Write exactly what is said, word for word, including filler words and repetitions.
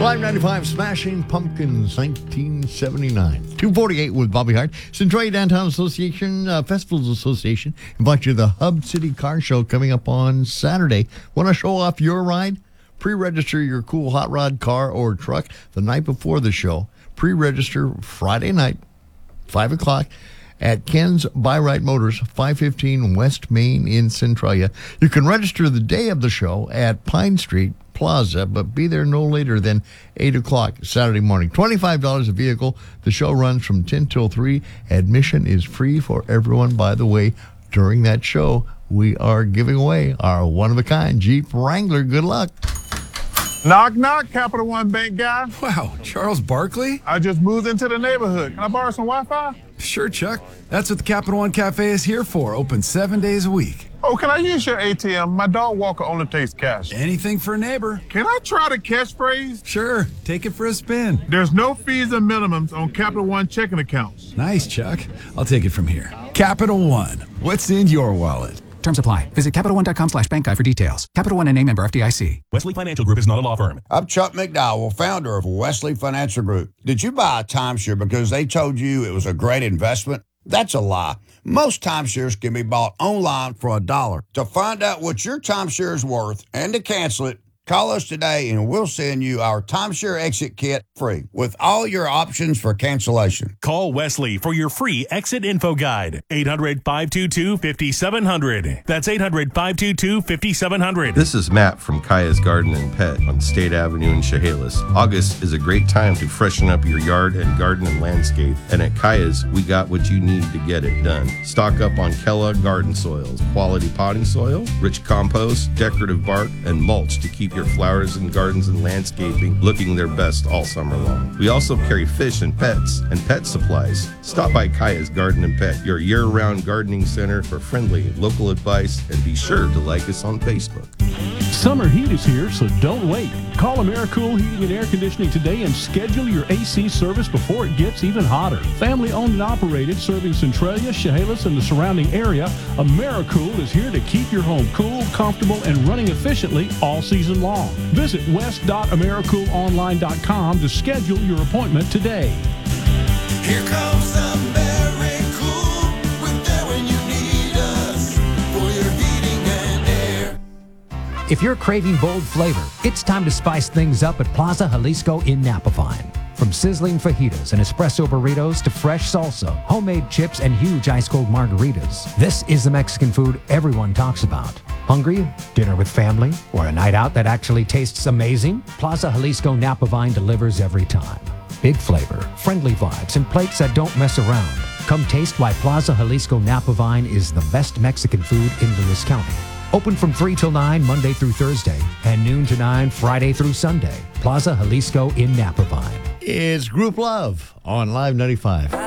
Live ninety-five, Smashing Pumpkins, nineteen seventy-nine. two forty-eight with Bobby Hart. Centralia Downtown Association, uh, Festivals Association invite you to the Hub City Car Show coming up on Saturday. Want to show off your ride? Pre-register your cool hot rod car or truck the night before the show. Pre-register Friday night, five o'clock. At Ken's Buy Right Motors, five fifteen West Main in Centralia. You can register the day of the show at Pine Street Plaza, but be there no later than eight o'clock Saturday morning. twenty-five dollars a vehicle. The show runs from ten till three. Admission is free for everyone. By the way, during that show, we are giving away our one-of-a-kind Jeep Wrangler. Good luck. Knock, knock, Capital One Bank guy. Wow, Charles Barkley? I just moved into the neighborhood. Can I borrow some Wi-Fi? Sure, Chuck. That's what the Capital One Cafe is here for. Open seven days a week. Oh, can I use your A T M? My dog walker only takes cash. Anything for a neighbor. Can I try the catchphrase? Sure. Take it for a spin. There's no fees and minimums on Capital One checking accounts. Nice, Chuck. I'll take it from here. Capital One. What's in your wallet? Terms apply. Visit Capital One dot com slash bank guide for details. Capital One and a member F D I C. Wesley Financial Group is not a law firm. I'm Chuck McDowell, founder of Wesley Financial Group. Did you buy a timeshare because they told you it was a great investment? That's a lie. Most timeshares can be bought online for a dollar. To find out what your timeshare is worth and to cancel it, call us today and we'll send you our timeshare exit kit free with all your options for cancellation. Call Wesley for your free exit info guide. eight hundred, five two two, five seven zero zero. That's eight hundred, five two two, five seven zero zero. This is Matt from Kaya's Garden and Pet on State Avenue in Chehalis. August is a great time to freshen up your yard and garden and landscape. And at Kaya's, we got what you need to get it done. Stock up on Kellogg garden soils, quality potting soil, rich compost, decorative bark, and mulch to keep your flowers and gardens and landscaping looking their best all summer long. We also carry fish and pets and pet supplies. Stop by Kaya's Garden and Pet, your year-round gardening center for friendly local advice, and be sure to like us on Facebook. Summer heat is here, so don't wait. Call AmeriCool Heating and Air Conditioning today and schedule your A C service before it gets even hotter. Family owned and operated, serving Centralia, Chehalis, and the surrounding area, AmeriCool is here to keep your home cool, comfortable, and running efficiently all season long. Visit west dot americool online dot com to schedule your appointment today. Here comes AmeriCool. We're there when you need us for your heating and air. If you're craving bold flavor, it's time to spice things up at Plaza Jalisco in Napavine. From sizzling fajitas and espresso burritos to fresh salsa, homemade chips, and huge ice-cold margaritas, this is the Mexican food everyone talks about. Hungry? Dinner with family? Or a night out that actually tastes amazing? Plaza Jalisco Napavine delivers every time. Big flavor, friendly vibes, and plates that don't mess around. Come taste why Plaza Jalisco Napavine is the best Mexican food in Lewis County. Open from three till nine Monday through Thursday and noon to nine Friday through Sunday. Plaza Jalisco in Napavine. It's Group Love on Live ninety-five.